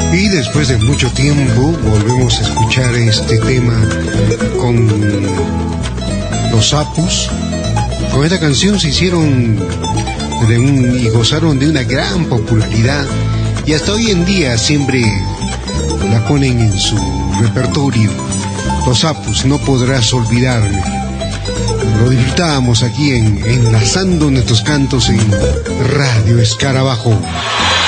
Y después de mucho tiempo volvemos a escuchar este tema con Los Sapos. Con esta canción se hicieron y gozaron de una gran popularidad y hasta hoy en día siempre la ponen en su repertorio. Los Sapos, no podrás olvidarme. Lo disfrutábamos aquí enlazando nuestros cantos en Radio Escarabajo.